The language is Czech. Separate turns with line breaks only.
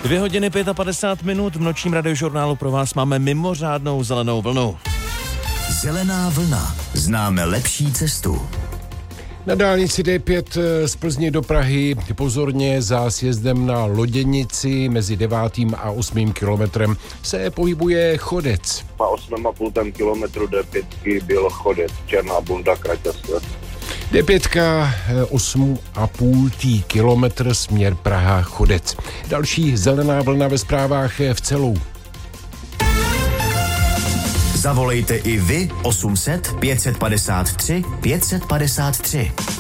2 hodiny 55 minut v nočním radiožurnálu pro vás máme mimořádnou zelenou vlnu.
Zelená vlna. Známe lepší cestu.
Na dálnici D5 z Plzně do Prahy pozorně za sjezdem na Loděnici mezi 9. a 8. kilometrem se pohybuje chodec.
Na 8,5 kilometru D5 byl chodec, Černá Bunda, Kraťasle.
D5 8,5 kilometr směr Praha Chodec. Další zelená vlna ve zprávách v celou.
Zavolejte i vy 800 553 553.